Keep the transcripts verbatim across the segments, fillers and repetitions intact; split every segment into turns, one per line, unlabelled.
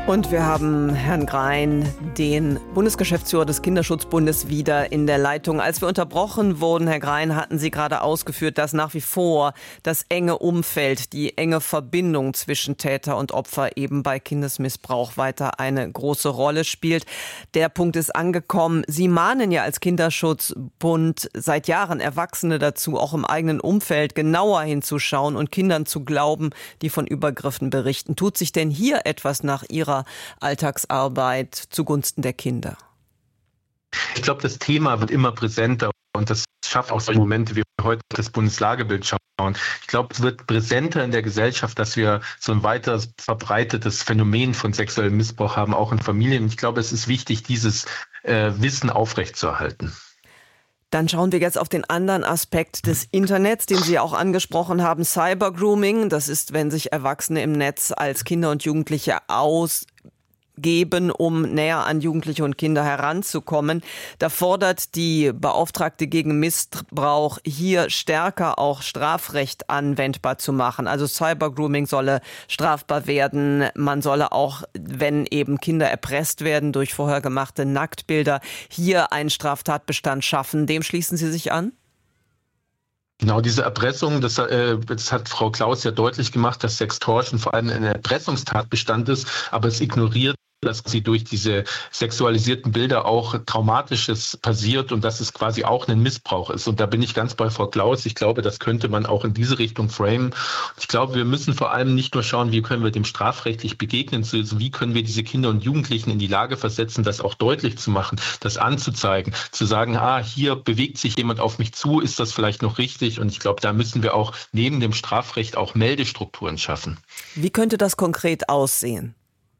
Und wir haben Herrn Grein, den Bundesgeschäftsführer des Kinderschutzbundes, wieder in der Leitung. Als wir unterbrochen wurden, Herr Grein, hatten Sie gerade ausgeführt, dass nach wie vor das enge Umfeld, die enge Verbindung zwischen Täter und Opfer eben bei Kindesmissbrauch weiter eine große Rolle spielt. Der Punkt ist angekommen. Sie mahnen ja als Kinderschutzbund seit Jahren Erwachsene dazu, auch im eigenen Umfeld genauer hinzuschauen und Kindern zu glauben, die von Übergriffen berichten. Tut sich denn hier etwas nach Ihrer Alltagsarbeit zugunsten der Kinder?
Ich glaube, das Thema wird immer präsenter und das schafft auch solche Momente, wie wir heute das Bundeslagebild schauen. Ich glaube, es wird präsenter in der Gesellschaft, dass wir so ein weiter verbreitetes Phänomen von sexuellem Missbrauch haben, auch in Familien. Ich glaube, es ist wichtig, dieses äh, Wissen aufrechtzuerhalten.
Dann schauen wir jetzt auf den anderen Aspekt des Internets, den Sie auch angesprochen haben, Cybergrooming. Das ist, wenn sich Erwachsene im Netz als Kinder und Jugendliche ausgeben, um näher an Jugendliche und Kinder heranzukommen. Da fordert die Beauftragte gegen Missbrauch hier stärker auch Strafrecht anwendbar zu machen. Also Cybergrooming solle strafbar werden. Man solle auch, wenn eben Kinder erpresst werden durch vorher gemachte Nacktbilder, hier einen Straftatbestand schaffen. Dem schließen Sie sich an?
Genau, diese Erpressung, das, äh, das hat Frau Klaus ja deutlich gemacht, dass Sextortion vor allem ein Erpressungstatbestand ist, aber es ignoriert, dass sie durch diese sexualisierten Bilder auch Traumatisches passiert und dass es quasi auch ein Missbrauch ist. Und da bin ich ganz bei Frau Klaus. Ich glaube, das könnte man auch in diese Richtung framen. Ich glaube, wir müssen vor allem nicht nur schauen, wie können wir dem strafrechtlich begegnen, sondern wie können wir diese Kinder und Jugendlichen in die Lage versetzen, das auch deutlich zu machen, das anzuzeigen, zu sagen, ah, hier bewegt sich jemand auf mich zu, ist das vielleicht noch richtig? Und ich glaube, da müssen wir auch neben dem Strafrecht auch Meldestrukturen schaffen.
Wie könnte das konkret aussehen?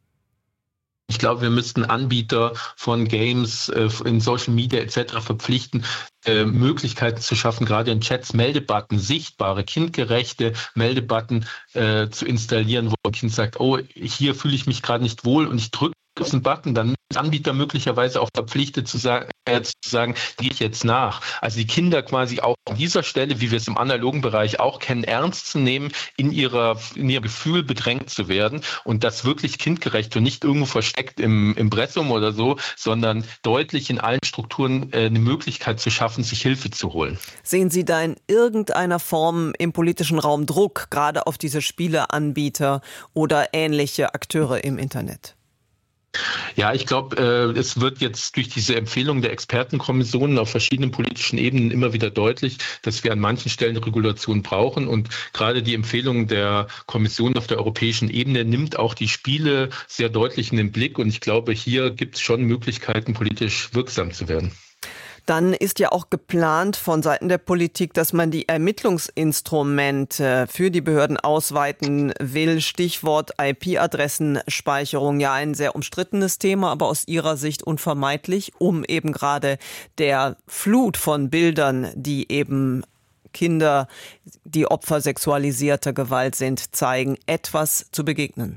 Ich glaube, wir müssten Anbieter von Games äh, in Social Media et cetera verpflichten, äh, Möglichkeiten zu schaffen, gerade in Chats Meldebutton, sichtbare, kindgerechte Meldebutton äh, zu installieren, wo ein Kind sagt, oh, hier fühle ich mich gerade nicht wohl und ich drücke auf den Button, dann ist Anbieter möglicherweise auch verpflichtet zu sagen, äh, zu sagen, gehe ich jetzt nach. Also die Kinder quasi auch an dieser Stelle, wie wir es im analogen Bereich auch kennen, ernst zu nehmen, in ihrer in ihrem Gefühl bedrängt zu werden und das wirklich kindgerecht und nicht irgendwo versteckt im Impressum oder so, sondern deutlich in allen Strukturen äh, eine Möglichkeit zu schaffen, sich Hilfe zu holen.
Sehen Sie da in irgendeiner Form im politischen Raum Druck, gerade auf diese Spieleanbieter oder ähnliche Akteure im Internet?
Ja, ich glaube, äh, es wird jetzt durch diese Empfehlung der Expertenkommissionen auf verschiedenen politischen Ebenen immer wieder deutlich, dass wir an manchen Stellen Regulation brauchen. Und gerade die Empfehlung der Kommission auf der europäischen Ebene nimmt auch die Spiele sehr deutlich in den Blick. Und ich glaube, hier gibt es schon Möglichkeiten, politisch wirksam zu werden.
Dann ist ja auch geplant von Seiten der Politik, dass man die Ermittlungsinstrumente für die Behörden ausweiten will. Stichwort I P-Adressenspeicherung, ja ein sehr umstrittenes Thema, aber aus Ihrer Sicht unvermeidlich, um eben gerade der Flut von Bildern, die eben Kinder, die Opfer sexualisierter Gewalt sind, zeigen, etwas zu begegnen.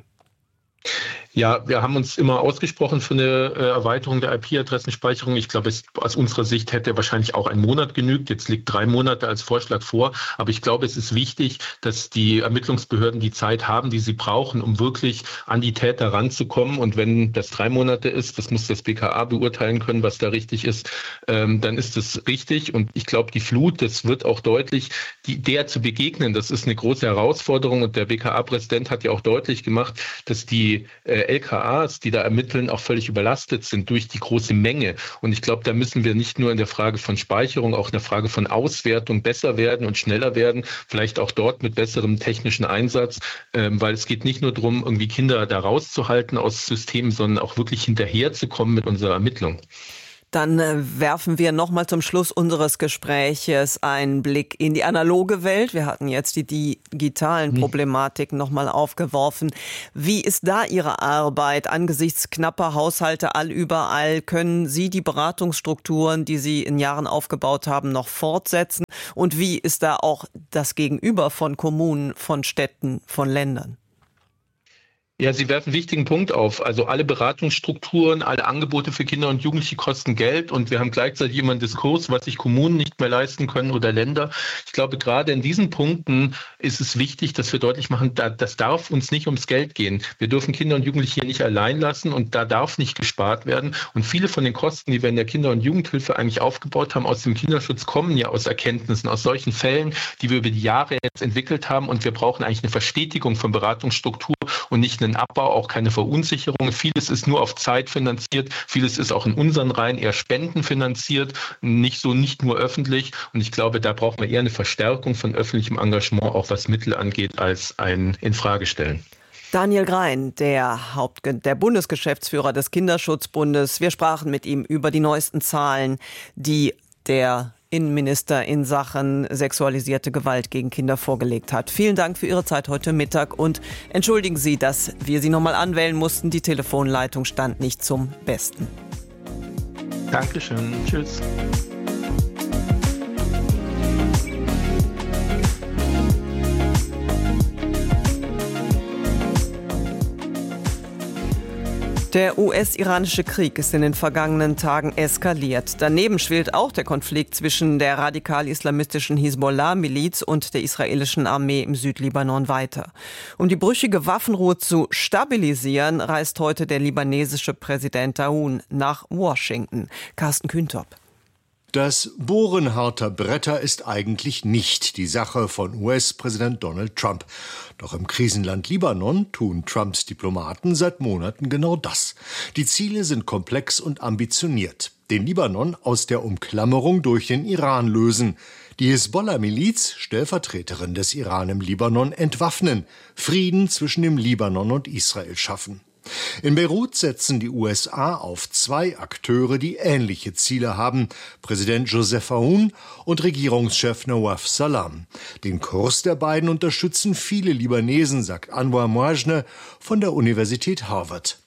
Ja, wir haben uns immer ausgesprochen für eine äh, Erweiterung der I P-Adressenspeicherung. Ich glaube, es, aus unserer Sicht hätte wahrscheinlich auch ein Monat genügt. Jetzt liegt drei Monate als Vorschlag vor. Aber ich glaube, es ist wichtig, dass die Ermittlungsbehörden die Zeit haben, die sie brauchen, um wirklich an die Täter ranzukommen. Und wenn das drei Monate ist, das muss das B K A beurteilen können, was da richtig ist, ähm, dann ist es richtig. Und ich glaube, die Flut, das wird auch deutlich, die, der zu begegnen, das ist eine große Herausforderung. Und der B K A-Präsident hat ja auch deutlich gemacht, dass die äh, L K As, die da ermitteln, auch völlig überlastet sind durch die große Menge. Und ich glaube, da müssen wir nicht nur in der Frage von Speicherung, auch in der Frage von Auswertung besser werden und schneller werden, vielleicht auch dort mit besserem technischen Einsatz, ähm, weil es geht nicht nur darum, irgendwie Kinder da rauszuhalten aus Systemen, sondern auch wirklich hinterherzukommen mit unserer Ermittlung.
Dann werfen wir nochmal zum Schluss unseres Gespräches einen Blick in die analoge Welt. Wir hatten jetzt die digitalen Problematiken nochmal aufgeworfen. Wie ist da Ihre Arbeit angesichts knapper Haushalte allüberall? Können Sie die Beratungsstrukturen, die Sie in Jahren aufgebaut haben, noch fortsetzen? Und wie ist da auch das Gegenüber von Kommunen, von Städten, von Ländern?
Ja, Sie werfen einen wichtigen Punkt auf. Also alle Beratungsstrukturen, alle Angebote für Kinder und Jugendliche kosten Geld und wir haben gleichzeitig immer einen Diskurs, was sich Kommunen nicht mehr leisten können oder Länder. Ich glaube, gerade in diesen Punkten ist es wichtig, dass wir deutlich machen, da, das darf uns nicht ums Geld gehen. Wir dürfen Kinder und Jugendliche hier nicht allein lassen und da darf nicht gespart werden. Und viele von den Kosten, die wir in der Kinder- und Jugendhilfe eigentlich aufgebaut haben, aus dem Kinderschutz, kommen ja aus Erkenntnissen, aus solchen Fällen, die wir über die Jahre jetzt entwickelt haben. Und wir brauchen eigentlich eine Verstetigung von Beratungsstruktur und nicht einen Abbau, auch keine Verunsicherung. Vieles ist nur auf Zeit finanziert, vieles ist auch in unseren Reihen eher spendenfinanziert, nicht so, nicht nur öffentlich. Und ich glaube, da brauchen wir eher eine Verstärkung von öffentlichem Engagement, auch was Mittel angeht, als ein Infragestellen.
Daniel Grein, der, Haupt- der Bundesgeschäftsführer des Kinderschutzbundes. Wir sprachen mit ihm über die neuesten Zahlen, die der Innenminister in Sachen sexualisierte Gewalt gegen Kinder vorgelegt hat. Vielen Dank für Ihre Zeit heute Mittag und entschuldigen Sie, dass wir Sie nochmal anwählen mussten. Die Telefonleitung stand nicht zum Besten.
Dankeschön. Tschüss.
Der U S-iranische Krieg ist in den vergangenen Tagen eskaliert. Daneben schwelt auch der Konflikt zwischen der radikal-islamistischen Hisbollah-Miliz und der israelischen Armee im Südlibanon weiter. Um die brüchige Waffenruhe zu stabilisieren, reist heute der libanesische Präsident Aoun nach Washington. Carsten Kühntop.
Das Bohren harter Bretter ist eigentlich nicht die Sache von U S-Präsident Donald Trump. Doch im Krisenland Libanon tun Trumps Diplomaten seit Monaten genau das. Die Ziele sind komplex und ambitioniert. Den Libanon aus der Umklammerung durch den Iran lösen. Die Hisbollah-Miliz, Stellvertreterin des Iran im Libanon, entwaffnen. Frieden zwischen dem Libanon und Israel schaffen. In Beirut setzen die U S A auf zwei Akteure, die ähnliche Ziele haben: Präsident Joseph Aoun und Regierungschef Nawaf Salam. Den Kurs der beiden unterstützen viele Libanesen, sagt Anwar Mouajne von der Universität Harvard.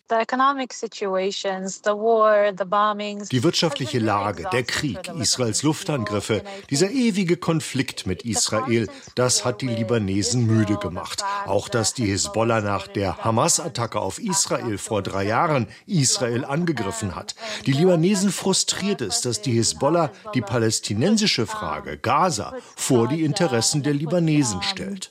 Die wirtschaftliche Lage, der Krieg, Israels Luftangriffe, dieser ewige Konflikt mit Israel, das hat die Libanesen müde gemacht. Auch dass die Hisbollah nach der Hamas-Attacke auf Israel vor drei Jahren Israel angegriffen hat. Die Libanesen frustriert es, dass die Hisbollah die palästinensische Frage, Gaza, vor die Interessen der Libanesen stellt.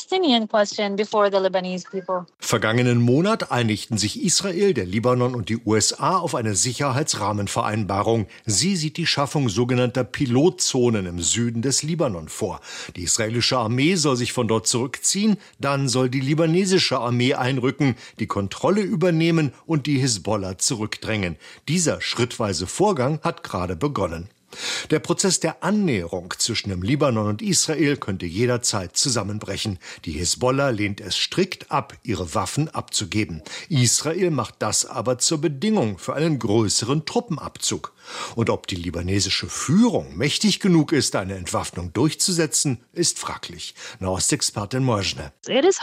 Vergangenen Monat einigten sich Israel Israel, der Libanon und die U S A auf eine Sicherheitsrahmenvereinbarung. Sie sieht die Schaffung sogenannter Pilotzonen im Süden des Libanon vor. Die israelische Armee soll sich von dort zurückziehen, dann soll die libanesische Armee einrücken, die Kontrolle übernehmen und die Hisbollah zurückdrängen. Dieser schrittweise Vorgang hat gerade begonnen. Der Prozess der Annäherung zwischen dem Libanon und Israel könnte jederzeit zusammenbrechen. Die Hisbollah lehnt es strikt ab, ihre Waffen abzugeben. Israel macht das aber zur Bedingung für einen größeren Truppenabzug. Und ob die libanesische Führung mächtig genug ist, eine Entwaffnung durchzusetzen, ist fraglich. Nahostexpertin Mouajne.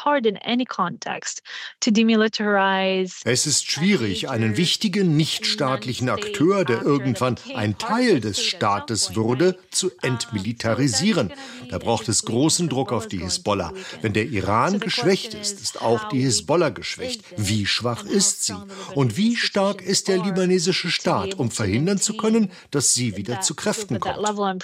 Es ist schwierig, einen wichtigen nichtstaatlichen Akteur, der irgendwann ein Teil des Staates würde, zu entmilitarisieren. Da braucht es großen Druck auf die Hisbollah. Wenn der Iran geschwächt ist, ist auch die Hisbollah geschwächt. Wie schwach ist sie? Und wie stark ist der libanesische Staat, um verhindern zu können, dass sie wieder zu Kräften kommt?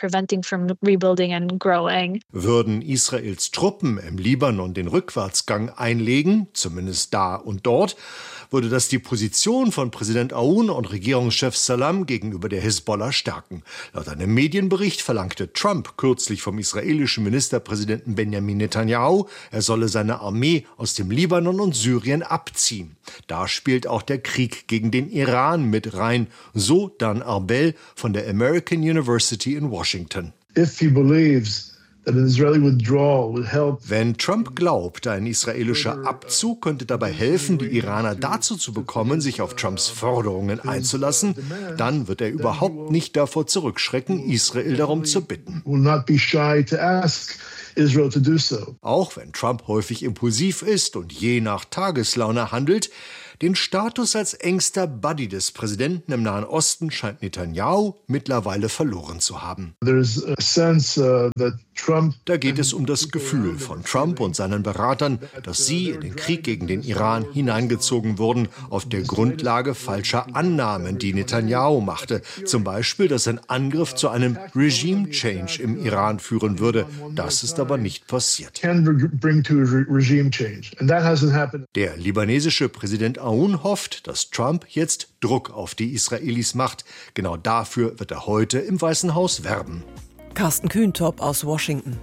Würden Israels Truppen im Libanon den Rückwärtsgang einlegen, zumindest da und dort, würde das die Position von Präsident Aoun und Regierungschef Salam gegenüber der Hisbollah stärken. Laut einem Medienbericht verlangte Trump kürzlich vom israelischen Ministerpräsidenten Benjamin Netanyahu, er solle seine Armee aus dem Libanon und Syrien abziehen. Da spielt auch der Krieg gegen den Iran mit rein, so Dan Arbel von der American University in Washington.
If he believes
Wenn Trump glaubt, ein israelischer Abzug könnte dabei helfen, die Iraner dazu zu bekommen, sich auf Trumps Forderungen einzulassen, dann wird er überhaupt nicht davor zurückschrecken, Israel darum zu bitten. Auch wenn Trump häufig impulsiv ist und je nach Tageslaune handelt, den Status als engster Buddy des Präsidenten im Nahen Osten scheint Netanyahu mittlerweile verloren zu haben.
There's a sense uh, that
Da geht es um das Gefühl von Trump und seinen Beratern, dass sie in den Krieg gegen den Iran hineingezogen wurden, auf der Grundlage falscher Annahmen, die Netanyahu machte. Zum Beispiel, dass ein Angriff zu einem Regime Change im Iran führen würde. Das ist aber nicht passiert. Der libanesische Präsident Aoun hofft, dass Trump jetzt Druck auf die Israelis macht. Genau dafür wird er heute im Weißen Haus werben.
Carsten Kühntop aus Washington.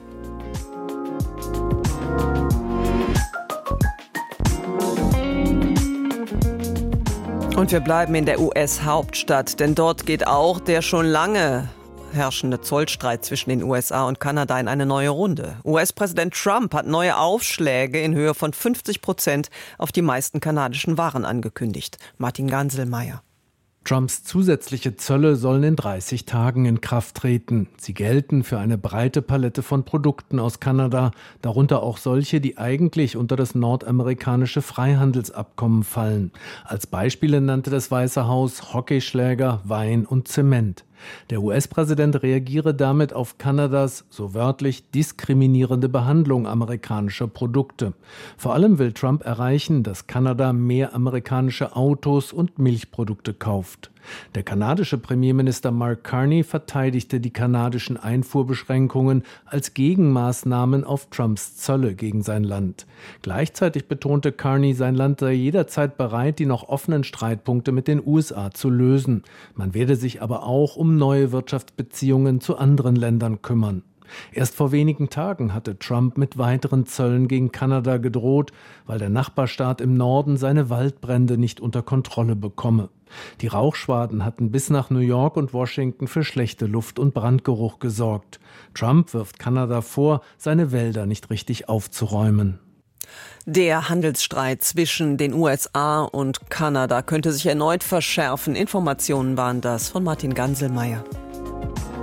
Und wir bleiben in der U S-Hauptstadt, denn dort geht auch der schon lange herrschende Zollstreit zwischen den U S A und Kanada in eine neue Runde. U S-Präsident Trump hat neue Aufschläge in Höhe von fünfzig Prozent auf die meisten kanadischen Waren angekündigt. Martin Ganselmeier.
Trumps zusätzliche Zölle sollen in dreißig Tagen in Kraft treten. Sie gelten für eine breite Palette von Produkten aus Kanada, darunter auch solche, die eigentlich unter das nordamerikanische Freihandelsabkommen fallen. Als Beispiele nannte das Weiße Haus Hockeyschläger, Wein und Zement. Der U S-Präsident reagiere damit auf Kanadas, so wörtlich, diskriminierende Behandlung amerikanischer Produkte. Vor allem will Trump erreichen, dass Kanada mehr amerikanische Autos und Milchprodukte kauft. Der kanadische Premierminister Mark Carney verteidigte die kanadischen Einfuhrbeschränkungen als Gegenmaßnahmen auf Trumps Zölle gegen sein Land. Gleichzeitig betonte Carney, sein Land sei jederzeit bereit, die noch offenen Streitpunkte mit den U S A zu lösen. Man werde sich aber auch um neue Wirtschaftsbeziehungen zu anderen Ländern kümmern. Erst vor wenigen Tagen hatte Trump mit weiteren Zöllen gegen Kanada gedroht, weil der Nachbarstaat im Norden seine Waldbrände nicht unter Kontrolle bekomme. Die Rauchschwaden hatten bis nach New York und Washington für schlechte Luft und Brandgeruch gesorgt. Trump wirft Kanada vor, seine Wälder nicht richtig aufzuräumen.
Der Handelsstreit zwischen den U S A und Kanada könnte sich erneut verschärfen. Informationen waren das von Martin Ganselmeier.